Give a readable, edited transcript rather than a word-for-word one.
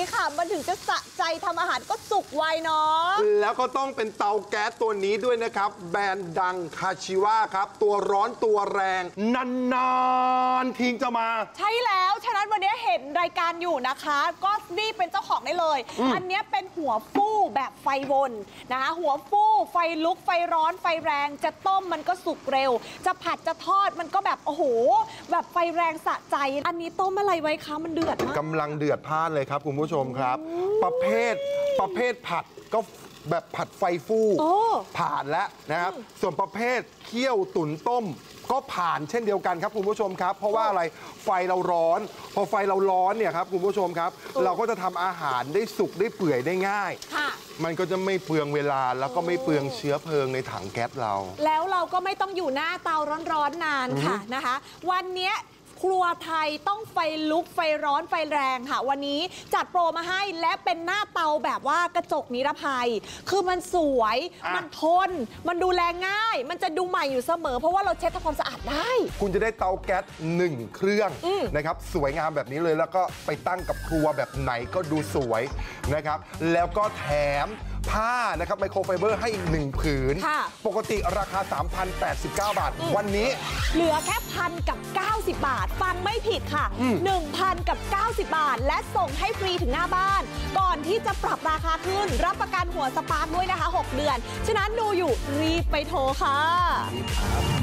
ค่ะมันถึงจะสะใจทำอาหารก็สุกไวเนาะแล้วก็ต้องเป็นเตาแก๊สตัวนี้ด้วยนะครับแบรนด์ดังคาชิวะครับตัวร้อนตัวแรงนานๆทิ้งจะมาใช่แล้วฉะนั้นวันนี้เห็นรายการอยู่นะคะก็นี่เป็นเจ้าของได้เลยอันนี้เป็นหัวฟู่แบบไฟวนนะคะหัวฟู่ไฟลุกไฟร้อนไฟแรงจะต้มมันก็สุกเร็วจะผัดจะทอดมันก็แบบโอ้โหแบบไฟแรงสะใจอันนี้ต้มอะไรไว้คะมันเดือดมากกำลังเดือดพล่านเลยครับคุณผู้ชมครับประเภทผัดก็แบบผัดไฟฟู่ผ่านแล้วนะครับส่วนประเภทเคี่ยวตุ๋นต้มก็ผ่านเช่นเดียวกันครับคุณผู้ชมครับเพราะว่าอะไรไฟเราร้อนพอไฟเราร้อนเนี่ยครับคุณผู้ชมครับเราก็จะทำอาหารได้สุกได้เปื่อยได้ง่ายมันก็จะไม่เปลืองเวลาแล้วก็ไม่เปลืองเชื้อเพลิงในถังแก๊สเราแล้วเราก็ไม่ต้องอยู่หน้าเตาร้อนๆนานค่ะนะคะวันนี้ครัวไทยต้องไฟลุกไฟร้อนไฟแรงค่ะวันนี้จัดโปรมาให้และเป็นหน้าเตาแบบว่ากระจกนิรภัยคือมันสวยมันทนมันดูแลง่ายมันจะดูใหม่อยู่เสมอเพราะว่าเราเช็ดทำความสะอาดได้คุณจะได้เตาแก๊ส1 เครื่องนะครับสวยงามแบบนี้เลยแล้วก็ไปตั้งกับครัวแบบไหนก็ดูสวยนะครับแล้วก็แถมผ้านะครับไมโครไฟเบอร์ให้อีก1 ผืนปกติราคา 3,089 บาทวันนี้เหลือแค่1,090 บาทฟังไม่ผิดค่ะ 1,090 บาทและส่งให้ฟรีถึงหน้าบ้านก่อนที่จะปรับราคาขึ้นรับประกันหัวสปาร์คด้วยนะคะ6 เดือนฉะนั้นดูอยู่รีบไปโทรค่ะ